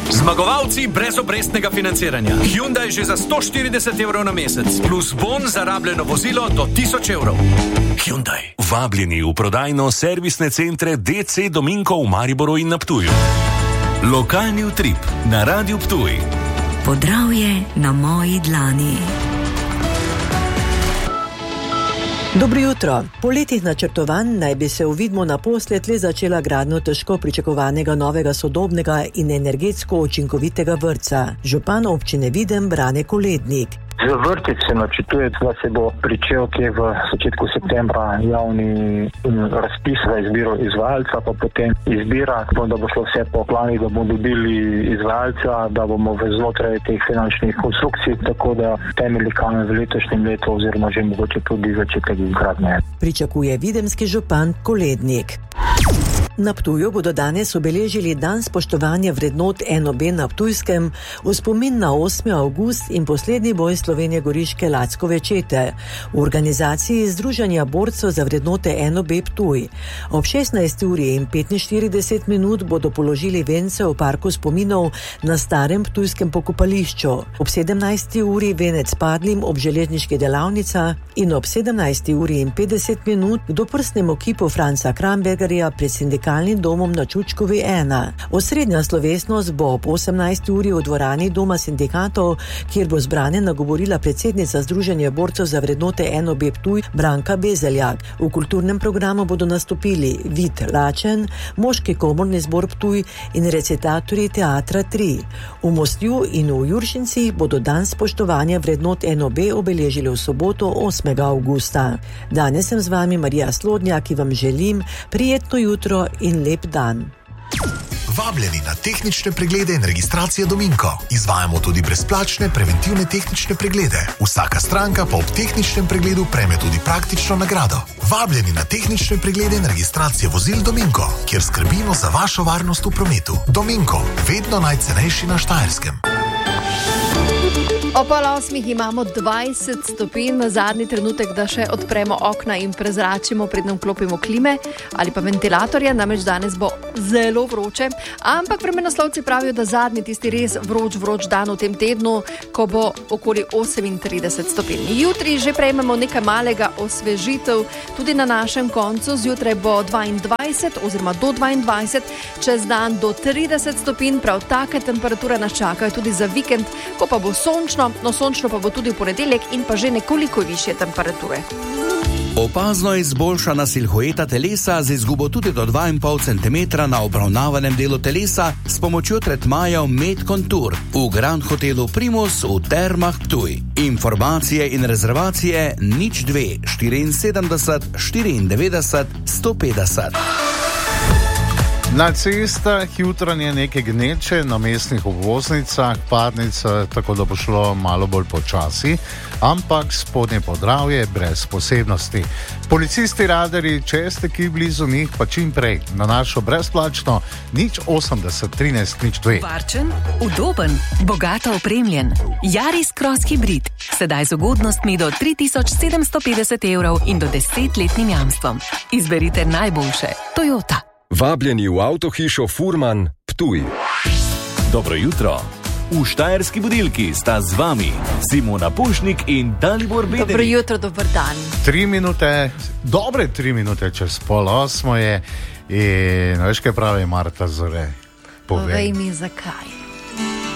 Zmagovalci brezobrestnega financiranja. Hyundai že za 140 evrov na mesec, plus bon za rabljeno vozilo do 1000 evrov. Hyundai. Vabljeni v prodajno servisne centre DC Dominko v Mariboru in na Ptuju. Lokalni utrip na Radiu Ptuj. Podravje na moji dlani. Dobro jutro. Po letih načrtovanj naj bi se v Vidmu naposled le začela gradnja težko pričakovanega novega sodobnega in energetsko učinkovitega vrtca. Župan občine Videm Brane Kolednik. Z vrtec se načrtuje, da se bo pričel v začetku septembra javni razpis za izbiro izvajalca, pa potem izbira, da bo šlo vse po planih, da bomo dobili izvajalca, da bomo znotraj teh finančnih konstrukcij, tako da temelji kamen v letošnjem letu oziroma že mogoče tudi začetek gradnje. Pričakuje videmski župan Kolednik. Na Ptuju bodo danes obeležili dan spoštovanja vrednot NOB na Ptujskem v spomin na 8. avgust in poslednji boj Slovenije Goriške Lackove čete v organizaciji Združenja borcev za vrednote NOB Ptuj. Ob 16:45 bodo položili vence v parku spominov na starem ptujskem pokopališču. Ob 17. venec padlim ob železniški delavnica in ob 17:50 k doprsnemu kipu Franca Krambergerja pred sindikalnim domom na Čučkovi 1. Osrednja slovesnost bo ob 18. v dvorani Doma sindikatov, kjer bo zbrane nagovorila predsednica Združenja borcev za vrednote NOB Ptuj Branka Bezeljak. V kulturnem programu bodo nastopili Vid Lačen, Moški komorni zbor Ptuj in recitatorji Teatra 3. V Mostju in v Juršincih bodo dan spoštovanja vrednot NOB obeležili v soboto 8. avgusta. Danes sem z vami Marija Slodnjak, ki vam želim prijetno jutro in lep dan. Vabljeni na tehnične preglede in registracije Dominko. Izvajamo tudi brezplačne preventivne tehnične preglede. Vsaka stranka pa ob tehničnem pregledu prejme tudi praktično nagrado. Vabljeni na tehnične preglede in registracije vozil Dominko, kjer skrbimo za vašo varnost v prometu. Dominko, vedno najcenejši na Štajerskem. O 7:30 imamo 20 stopinj, na zadnji trenutek, da še odpremo okna in prezračimo, predtem vklopimo klime ali pa ventilatorje, namreč danes bo zelo vroče, ampak vremenoslovci pravijo, da zadnji tisti res vroč dan v tem tednu, ko bo okoli 38 stopinj. Jutri že prejmemo nekaj malega osvežitev, tudi na našem koncu, zjutraj bo 22 oziroma do 22, čez dan do 30 stopinj, prav take temperature nas čakajo tudi za vikend, ko pa bo sončno pa bo tudi v ponedeljek in pa že nekoliko višje temperature. Opazno izboljšana silhueta telesa z izgubo tudi do 2,5 cm na obravnavanem delu telesa s pomočjo tretmajev Med Contour v Grand Hotelu Primus v Termah Ptuj. Informacije in rezervacije 02 74 94 150. Na cestah jutranje neke gneče, na mestnih obvoznicah padnice, tako da bo šlo malo bolj počasi, ampak spodnje Podravje brez posebnosti. Policisti, radarji, če ste ki blizu njih, pa čim prej na našo brezplačno 080 13 02. Varčen, udoben, bogato opremljen. Yaris Cross Hybrid, sedaj z ugodnostmi do 3750 evrov in do 10-letnim jamstvom. Izberite najboljše. Toyota. Vabljeni v avtohišo Furman Ptuj. Dobro jutro. V Štajerski budilki sta z vami Simona Pušnik in Dalibor Bederi. Dobro jutro, dober dan. 3 minute čez 7:30 je in veš, kaj pravi Marta Zore? Povej mi, zakaj.